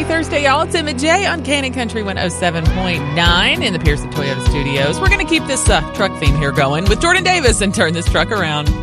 Happy Thursday, y'all. It's Emma J on Cannon Country 107.9 in the Pearson Toyota Studios. We're going to keep this truck theme here going with Jordan Davis and turn this truck around.